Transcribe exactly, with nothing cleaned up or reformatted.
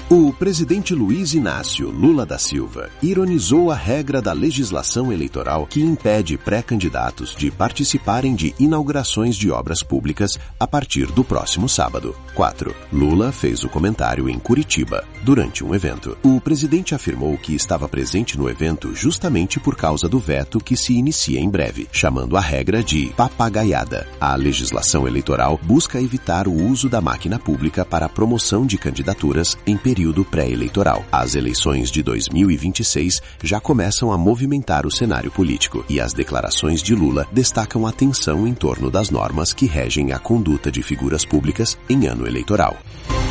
O presidente Luiz Inácio Lula da Silva ironizou a regra da legislação eleitoral que impede pré-candidatos de participarem de inaugurações de obras públicas a partir do próximo sábado. quatro. Lula fez o comentário em Curitiba, durante um evento. O presidente afirmou que estava presente no evento justamente por causa do veto que se inicia em breve, chamando a regra de papagaiada. A legislação eleitoral busca evitar o uso da máquina pública para a promoção de candidaturas em período pré-eleitoral. As eleições de dois mil e vinte e seis já começam a movimentar o cenário político e as declarações de Lula destacam a tensão em torno das normas que regem a conduta de figuras públicas em ano eleitoral.